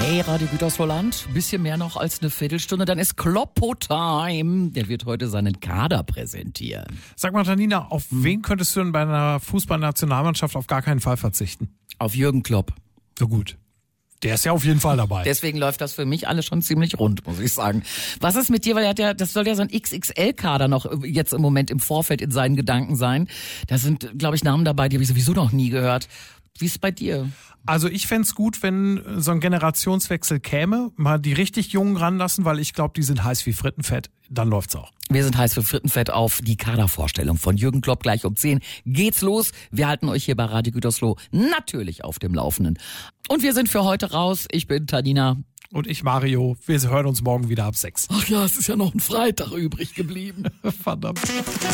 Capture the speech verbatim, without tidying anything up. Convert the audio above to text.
Hey, Radio Gütersloh-Land, bisschen mehr noch als eine Viertelstunde, dann ist Kloppo-Time. Der wird heute seinen Kader präsentieren. Sag mal, Janina, auf hm. wen könntest du denn bei einer Fußballnationalmannschaft auf gar keinen Fall verzichten? Auf Jürgen Klopp. So gut. Der ist ja auf jeden Fall dabei. Deswegen läuft das für mich alles schon ziemlich rund, muss ich sagen. Was ist mit dir? Weil er hat ja, das soll ja so ein X X L-Kader noch jetzt im Moment im Vorfeld in seinen Gedanken sein. Da sind, glaube ich, Namen dabei, die habe ich sowieso noch nie gehört. Wie ist es bei dir? Also ich fänd's gut, wenn so ein Generationswechsel käme, mal die richtig Jungen ranlassen, weil ich glaube, die sind heiß wie Frittenfett. Dann läuft's auch. Wir sind heiß für Frittenfett auf die Kadervorstellung von Jürgen Klopp. Gleich um zehn geht's los. Wir halten euch hier bei Radio Gütersloh natürlich auf dem Laufenden. Und wir sind für heute raus. Ich bin Tanina. Und ich Mario. Wir hören uns morgen wieder ab sechs. Ach ja, es ist ja noch ein Freitag übrig geblieben. Verdammt.